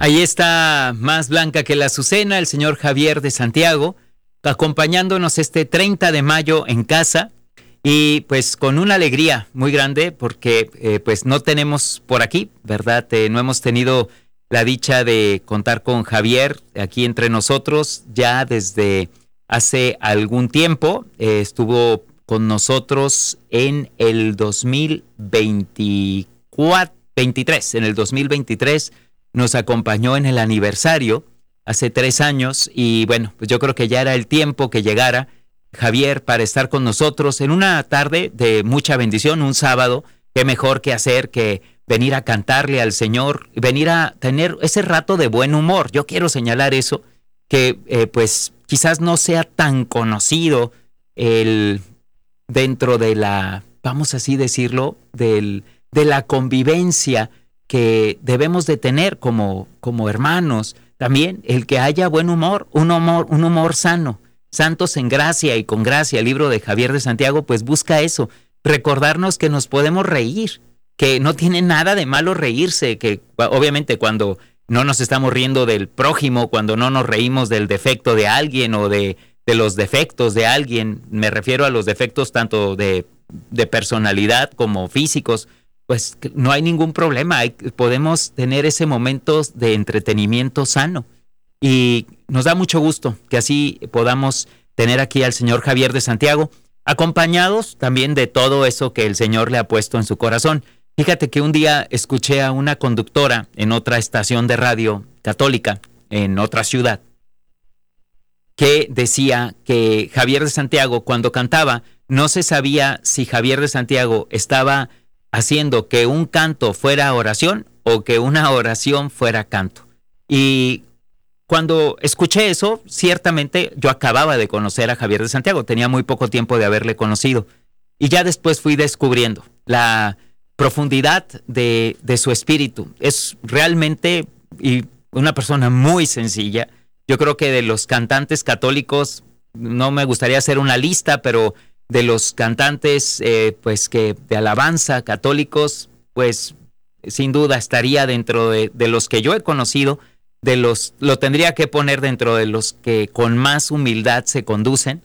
Ahí está, más blanca que la azucena, el señor Javier de Santiago, acompañándonos este 30 de mayo en casa y pues con una alegría muy grande porque pues no tenemos por aquí, ¿verdad? No hemos tenido la dicha de contar con Javier aquí entre nosotros ya desde hace algún tiempo. Estuvo con nosotros en el 2023, en el 2023 nos acompañó en el aniversario hace 3 años y bueno, pues yo creo que ya era el tiempo que llegara Javier para estar con nosotros en una tarde de mucha bendición, un sábado. Qué mejor que hacer que venir a cantarle al Señor, venir a tener ese rato de buen humor. Yo quiero señalar eso, que pues quizás no sea tan conocido dentro de la, vamos así decirlo, de la convivencia que debemos de tener como hermanos. También el que haya buen humor, un humor sano, santos en gracia y con gracia. El libro de Javier de Santiago pues busca eso, recordarnos que nos podemos reír, que no tiene nada de malo reírse, que obviamente cuando no nos estamos riendo del prójimo, cuando no nos reímos del defecto de alguien o de los defectos de alguien, me refiero a los defectos tanto de personalidad como físicos, pues no hay ningún problema, podemos tener ese momento de entretenimiento sano y nos da mucho gusto que así podamos tener aquí al señor Javier de Santiago, acompañados también de todo eso que el Señor le ha puesto en su corazón. Fíjate que un día escuché a una conductora en otra estación de radio católica en otra ciudad que decía que Javier de Santiago cuando cantaba no se sabía si Javier de Santiago estaba haciendo que un canto fuera oración o que una oración fuera canto. Y cuando escuché eso, ciertamente yo acababa de conocer a Javier de Santiago, tenía muy poco tiempo de haberle conocido. Y ya después fui descubriendo la profundidad de su espíritu. Es realmente una persona muy sencilla. Yo creo que de los cantantes católicos, no me gustaría hacer una lista, pero de los cantantes pues que de alabanza católicos, pues sin duda estaría dentro de los que yo he conocido, lo tendría que poner dentro de los que con más humildad se conducen,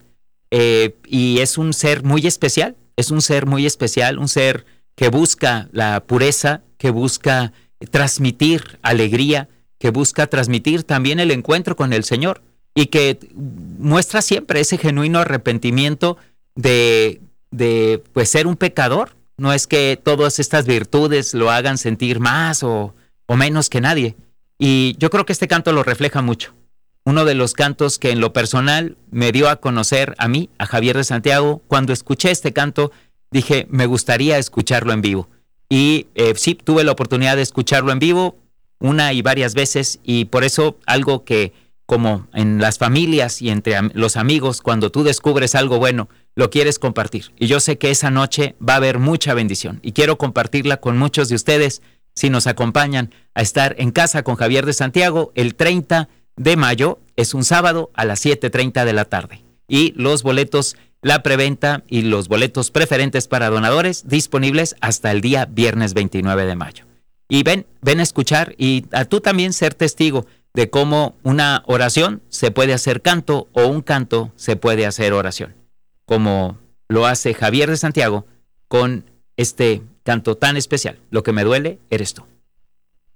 y es un ser muy especial, un ser que busca la pureza, que busca transmitir alegría, que busca transmitir también el encuentro con el Señor y que muestra siempre ese genuino arrepentimiento de pues ser un pecador. No es que todas estas virtudes lo hagan sentir más o menos que nadie. Y yo creo que este canto lo refleja mucho. Uno de los cantos que en lo personal me dio a conocer a mí, a Javier de Santiago, cuando escuché este canto, dije, me gustaría escucharlo en vivo. Y sí, tuve la oportunidad de escucharlo en vivo una y varias veces, y por eso algo que como en las familias y entre los amigos, cuando tú descubres algo bueno, lo quieres compartir. Y yo sé que esa noche va a haber mucha bendición y quiero compartirla con muchos de ustedes si nos acompañan a estar en casa con Javier de Santiago el 30 de mayo, es un sábado a las 7:30 de la tarde. Y los boletos, la preventa y los boletos preferentes para donadores disponibles hasta el día viernes 29 de mayo. Y ven a escuchar y a tú también ser testigo de cómo una oración se puede hacer canto o un canto se puede hacer oración, como lo hace Javier de Santiago con este canto tan especial. Lo que me duele eres tú.